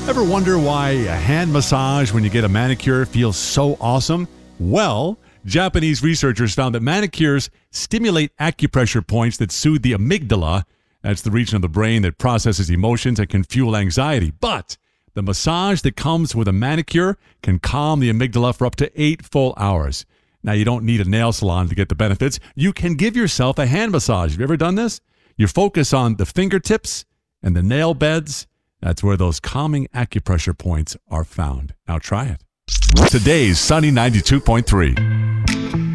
Ever wonder why a hand massage when you get a manicure feels so awesome? Well, Japanese researchers found that manicures stimulate acupressure points that soothe the amygdala. That's the region of the brain that processes emotions and can fuel anxiety. But the massage that comes with a manicure can calm the amygdala for up to 8 full hours. Now, you don't need a nail salon to get the benefits. You can give yourself a hand massage. Have you ever done this? You focus on the fingertips and the nail beds. That's where those calming acupressure points are found. Now try it. Today's Sunny 92.3.